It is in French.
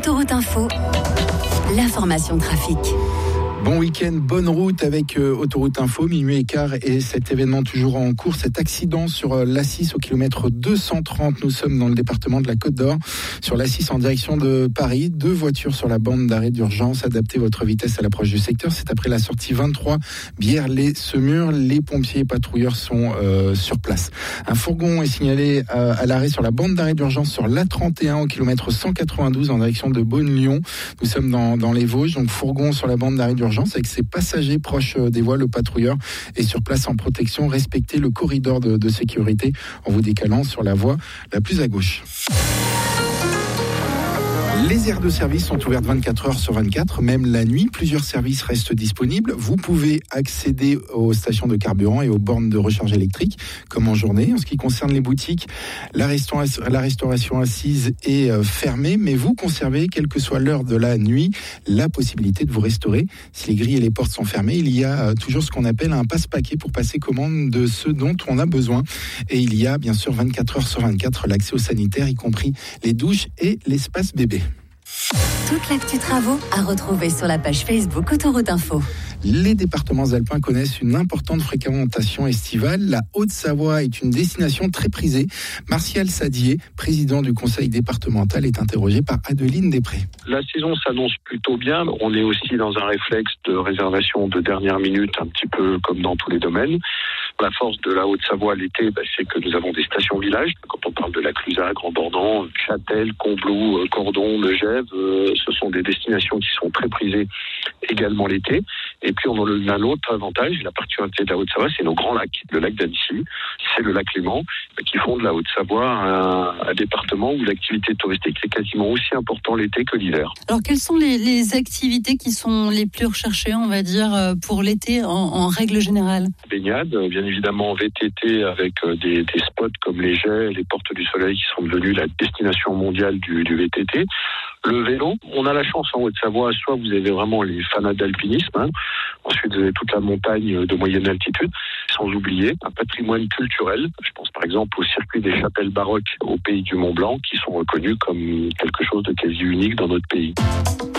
Autoroute Info, l'information trafic. Bon week-end, bonne route avec Autoroute Info, minuit et quart et cet événement toujours en cours, cet accident sur l'A6 au kilomètre 230. Nous sommes dans le département de la Côte d'Or, sur l'A6 en direction de Paris. 2 voitures sur la bande d'arrêt d'urgence. Adaptez votre vitesse à l'approche du secteur. C'est après la sortie 23, Bière-les-Semur. Les pompiers et patrouilleurs sont sur place. Un fourgon est signalé à l'arrêt sur la bande d'arrêt d'urgence sur l'A31 au kilomètre 192 en direction de Beaune-Lyon. Nous sommes dans les Vosges, donc fourgon sur la bande d'arrêt d'urgence avec ses passagers proches des voies. Le patrouilleur est sur place en protection. Respectez le corridor de sécurité en vous décalant sur la voie la plus à gauche. Les aires de service sont ouvertes 24 heures sur 24, même la nuit. Plusieurs services restent disponibles. Vous pouvez accéder aux stations de carburant et aux bornes de recharge électrique, comme en journée. En ce qui concerne les boutiques, la restauration assise est fermée, mais vous conservez, quelle que soit l'heure de la nuit, la possibilité de vous restaurer. Si les grilles et les portes sont fermées, il y a toujours ce qu'on appelle un passe-paquet pour passer commande de ce dont on a besoin. Et il y a bien sûr 24 heures sur 24 l'accès aux sanitaires, y compris les douches et l'espace bébé. Toute l'actu travaux à retrouver sur la page Facebook Autoroute Info. Les départements alpins connaissent une importante fréquentation estivale. La Haute-Savoie est une destination très prisée. Martial Sadier, président du conseil départemental, est interrogé par Adeline Després. La saison s'annonce plutôt bien. On est aussi dans un réflexe de réservation de dernière minute, un petit peu comme dans tous les domaines. La force de la Haute-Savoie l'été, c'est que nous avons des stations-villages. Quand on parle de la Clusaz, Grand Bornand, Châtel, Combloux, Cordon, Megève, ce sont des destinations qui sont très prisées également l'été. Et puis on a l'autre avantage, la particularité de la Haute-Savoie, c'est nos grands lacs. Le lac d'Annecy, c'est le lac Léman, qui font de la Haute-Savoie un département où l'activité touristique est quasiment aussi importante l'été que l'hiver. Alors quelles sont les activités qui sont les plus recherchées, on va dire, pour l'été en règle générale ? Baignade, bien évidemment VTT avec des spots comme les Jets, les Portes du Soleil qui sont devenus la destination mondiale du VTT. Le vélo, on a la chance en Haute-Savoie, soit vous avez vraiment les fanats d'alpinisme, ensuite vous avez toute la montagne de moyenne altitude, sans oublier un patrimoine culturel. Je pense par exemple au circuit des chapelles baroques au pays du Mont-Blanc qui sont reconnus comme quelque chose de quasi unique dans notre pays.